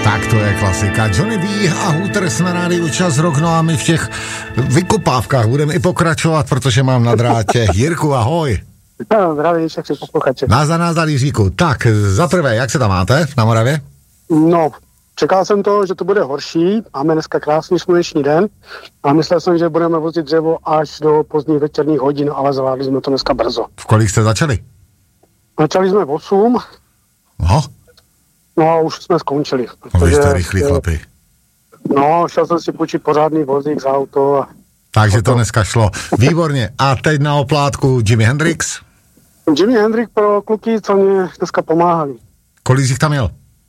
Tak to je klasika. Johnny B a Hooters na rádiu Čas Rock, no a my v těch vykopávkách budeme i pokračovat, protože mám na drátě Jirku, ahoj. Zdravím všechny posluchače. Nazdar Jiříku. Tak, za prvé, jak se tam máte na Moravě? No, čekal jsem to, že to bude horší. Máme dneska krásný sluneční den a myslel jsem, že budeme vozit dřevo až do pozdních večerních hodin, ale zvládli jsme to dneska brzo. V kolik jste začali? Začali jsme v 8. Aha. No a už jsme skončili. No, vy jste rychlí chlapi. No, šel jsem si půjčit pořádný vozík za auto. Takže to dneska šlo. Výborně. A teď na oplátku Jimi Hendrix? Jimi Hendrix pro kluky, co mě dneska pomáhali. Kolik jich tam měl?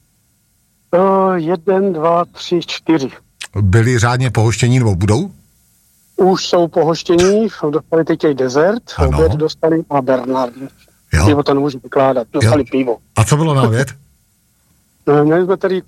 1, 2, 3, 4. Byli řádně pohoštění nebo budou? Už jsou pohoštění, dostali teď desert, oběd dostali a Bernard. Pivo to nemůžu vykládat, dostali pivo. A co bylo na oběd? Měli jsme tady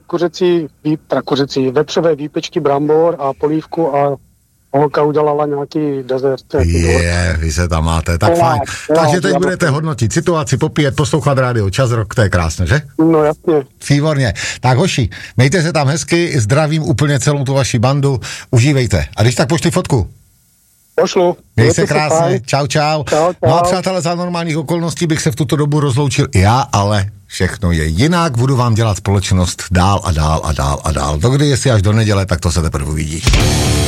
vepřové výpečky brambor a polívku a holka udělala nějaký desert. Vy se tam máte, tak fajn. Takže teď budete hodnotit situaci, popíjet, poslouchat rádio Čas Rock, to je krásné, že? No jasně. Výborně. Tak hoši, mějte se tam hezky, zdravím úplně celou tu vaši bandu, užívejte. A když tak pošli fotku. Pošlu. Měj se krásně, čau. No a přátelé, za normálních okolností bych se v tuto dobu rozloučil i já, ale všechno je jinak, budu vám dělat společnost dál a dál. Dokdy jestli až do neděle, tak to se teprve uvidí.